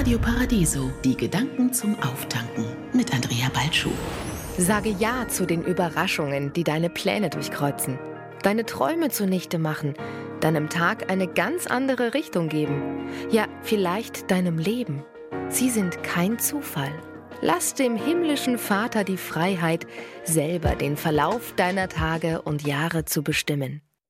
Radio Paradiso, die Gedanken zum Auftanken mit Andrea Balschuh. Sage Ja zu den Überraschungen, die deine Pläne durchkreuzen, deine Träume zunichte machen, deinem Tag eine ganz andere Richtung geben. Ja, vielleicht deinem Leben. Sie sind kein Zufall. Lass dem himmlischen Vater die Freiheit, selber den Verlauf deiner Tage und Jahre zu bestimmen.